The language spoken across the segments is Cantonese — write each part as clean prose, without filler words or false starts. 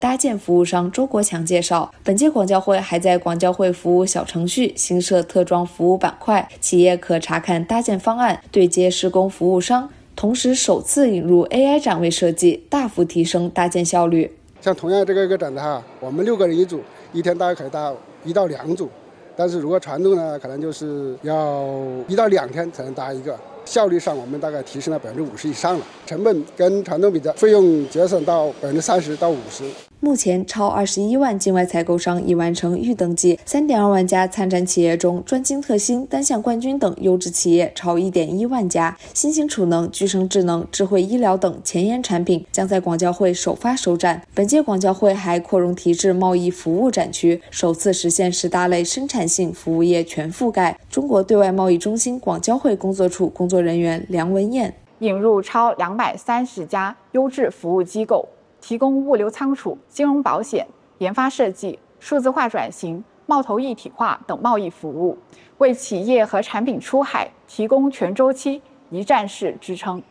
搭建服务商周国强介绍，本届广交会还在广交会服务小程序新设特装服务板块，企业可查看搭建方案，对接施工服务商，同时首次引入 AI 展位设计，大幅提升搭建效率。 像同样这个一个展台我们6个人一组，一天大概可以搭1到2组，但是如果传统呢，可能就是要1到2天才能搭一个。效率上我们大概提升了50%以上了，成本跟传统比较，费用节省到30%到50%。 目前超21万境外采购商已完成预登记，3.2万家参展企业中，专精特新、单项冠军等优质企业超1.1万家。新型储能、具生智能、智慧医疗等前沿产品将在广交会首发首展。本届广交会还扩容提质贸易服务展区，首次实现10大类生产性服务业全覆盖。中国对外贸易中心广交会工作处工作人员梁文燕， 引入超230家优质服务机构，提供物流仓储、金融保险、研发设计、数字化转型、贸投一体化等贸易服务，为企业和产品出海提供全周期、一站式支撑。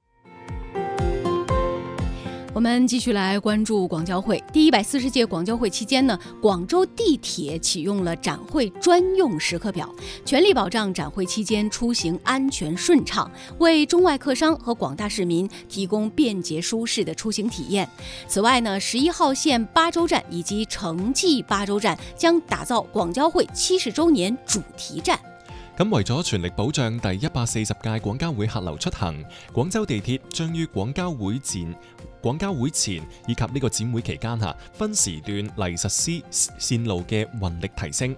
我们继续来关注广交会。第140届广交会期间呢，广州地铁启用了展会专用时刻表，全力保障展会期间出行安全顺畅，为中外客商和广大市民提供便捷舒適的出行體驗。此外呢，11號線巴州站以及城際巴州站將打造廣交會70週年主題站。 咁為咗全力保障第140屆廣交會客流出行，廣州地鐵將於廣交會前以及呢個展會期間分時段嚟實施線路嘅運力提升。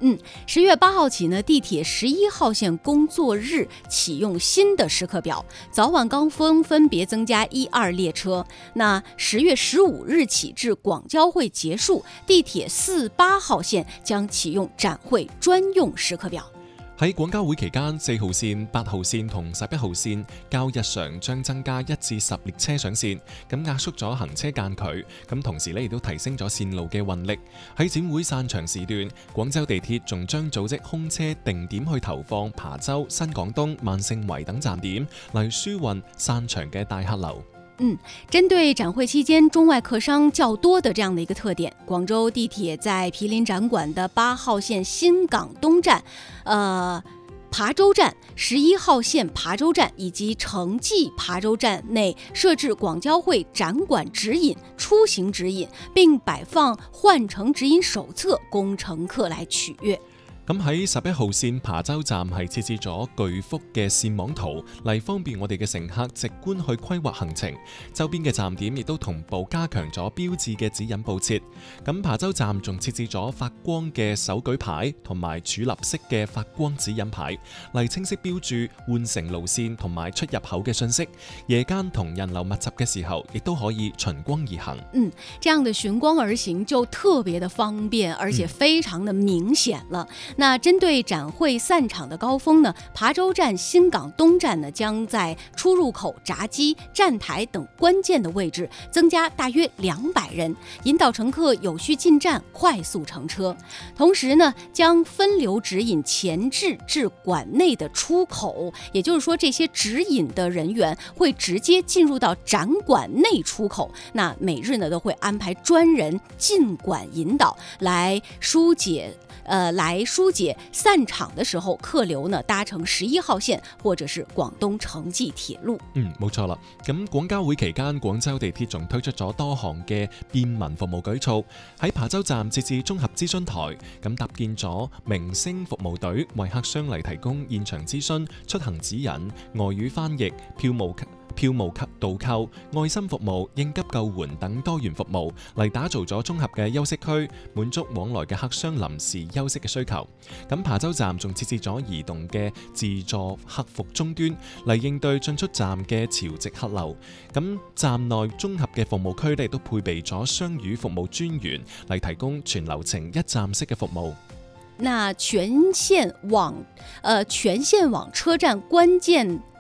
10月8號起呢，地鐵11號線工作日啟用新的時刻表，早晚高峰分別增加1、2列車。那10月15日起至廣交會結束，地鐵4、8號線將啟用展會專用時刻表。 喺廣交會期間，4號線、8號線同11號線較日常將增加1至10列車上線，咁壓縮咗行車間距，咁同時亦都提升咗線路嘅運力。喺展會散場時段，廣州地鐵仲將組織空車定點去投放琶洲、新港東、萬勝圍等站點，嚟舒運散場嘅大客流。 針對展會期間中外客商較多的這樣的一個特點，廣州地鐵在毗鄰展館的8號線新港東站、琶洲站、11號線琶洲站以及城際琶洲站內設置廣交會展館指引、出行指引，並擺放換乘指引手冊供乘客來取閱。 咁喺11號線琶洲站係設置咗巨幅嘅線網圖，嚟方便我哋嘅乘客直觀去規劃行程。周邊嘅站點亦都同步加強咗標誌嘅指引佈設。咁琶洲站仲設置咗發光嘅手舉牌同埋柱立式嘅發光指引牌，嚟清晰標註換乘路線同埋出入口嘅信息。夜間同人流密集嘅時候，亦都可以循光而行。 這樣的循光而行就特別的方便，而且非常的明顯了。那針對展會散場的高峰呢，琶洲站、新港東站呢將在出入口、閘機、站台等關鍵的位置增加大約200人，引導乘客有序進站，快速乘車。同時呢，將分流指引前置至館內的出口，也就是說，這些指引的人員會直接進入到展館內出口。那每日呢都會安排專人進館引導，來疏解散場的時候客流呢搭乘11號線或者是廣東城際鐵路。 冇錯啦。咁廣交會期間，廣州地鐵仲推出咗多項嘅便民服務舉措，喺琶洲站設置綜合諮詢台，咁搭建咗明星服務隊，為客商嚟提供現場諮詢、出行指引、外語翻譯、票務及導購、愛心服務、應急救援等多元服務，嚟打造咗綜合嘅休息區，滿足往來嘅客商臨時休息嘅需求。咁琶洲站仲設置咗移動嘅自助客服終端，嚟應對進出站嘅潮汐客流。咁站內綜合嘅服務區亦都配備咗雙語服務專員，嚟提供全流程一站式嘅服務。 那全線網車站關鍵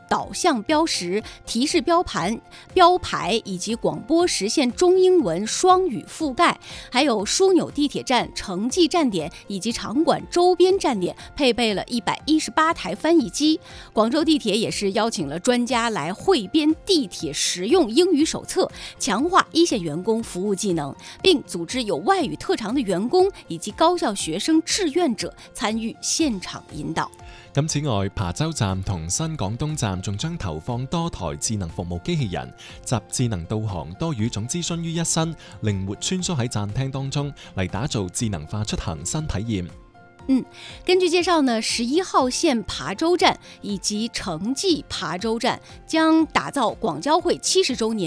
导向标识、提示标牌以及广播实现中英文双语覆盖，还有枢纽地铁站、城际站点以及场馆周边站点配备了118台翻译机。广州地铁也是邀请了专家来汇编地铁实用英语手册，强化一线员工服务技能，并組織有外語特長的員工以及高校學生志願者參與現場引導。 咁此外，琶洲站同新港東站仲將投放多台智能服務機器人，集智能導航多語種諮詢於一身，靈活穿梭喺站廳當中，嚟打造智能化出行新體驗。 根據介紹呢，11號線琶洲站以及城際琶洲站將打造廣交會70周年